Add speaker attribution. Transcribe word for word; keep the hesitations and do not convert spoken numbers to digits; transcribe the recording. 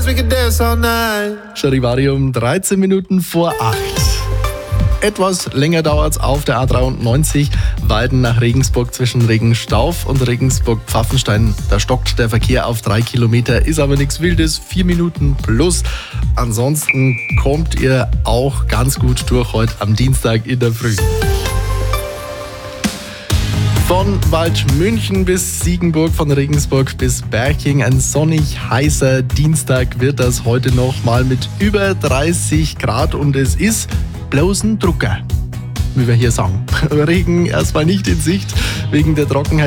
Speaker 1: dance, we can dance all night.
Speaker 2: Charivari dreizehn Minuten vor acht. Etwas länger dauert es auf der A dreiundneunzig, Weiden nach Regensburg zwischen Regenstauf und Regensburg-Pfaffenstein. Da stockt der Verkehr auf drei Kilometer, ist aber nichts Wildes, vier Minuten plus. Ansonsten kommt ihr auch ganz gut durch heute am Dienstag in der Früh. Von Waldmünchen bis Siegenburg, von Regensburg bis Berching. Ein sonnig heißer Dienstag wird das heute noch mal mit über dreißig Grad und es ist bloß ein Drucker, wie wir hier sagen. Regen erstmal nicht in Sicht wegen der Trockenheit.